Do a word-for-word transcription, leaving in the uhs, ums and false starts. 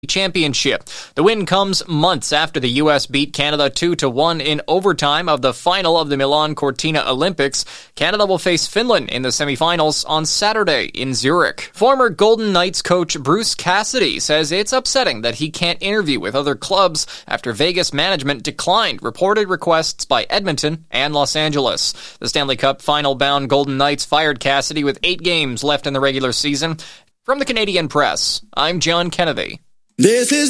Championship. The win comes months after the U S beat Canada two to one in overtime of the final of the Milan Cortina Olympics. Canada will face Finland in the semifinals on Saturday in Zurich. Former Golden Knights coach Bruce Cassidy says it's upsetting that he can't interview with other clubs after Vegas management declined reported requests by Edmonton and Los Angeles. The Stanley Cup final-bound Golden Knights fired Cassidy with eight games left in the regular season. From the Canadian Press, I'm John Kennedy. This is